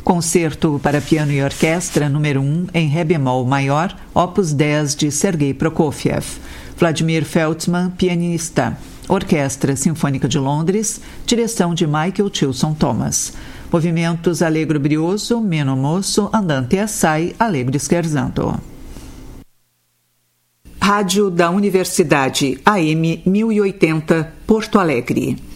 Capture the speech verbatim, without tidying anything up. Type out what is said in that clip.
Concerto para piano e orquestra número um em Ré bemol maior, opus dez de Sergei Prokofiev. Vladimir Feltzman, pianista. Orquestra Sinfônica de Londres, direção de Michael Tilson Thomas. Movimentos Allegro brioso, meno mosso, andante assai, allegro scherzando. Rádio da Universidade, A M mil e oitenta, Porto Alegre.